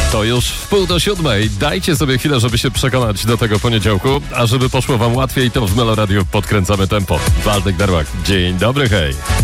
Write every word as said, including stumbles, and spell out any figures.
To już w pół do siódmej. Dajcie sobie chwilę, żeby się przekonać do tego poniedziałku, a żeby poszło wam łatwiej, to w Meloradiu podkręcamy tempo. Waldek Darłak. Dzień dobry, hej.